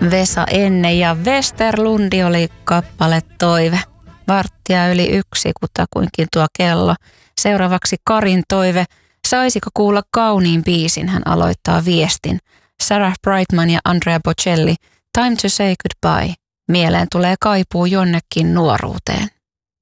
Vesa Enne ja Westerlundi oli kappale Toive. 1:15 kutakuinkin tuo kello. Seuraavaksi Karin toive. Saisiko kuulla kauniin biisin, hän aloittaa viestin. Sarah Brightman ja Andrea Bocelli. Time to say goodbye. Mieleen tulee kaipuu jonnekin nuoruuteen.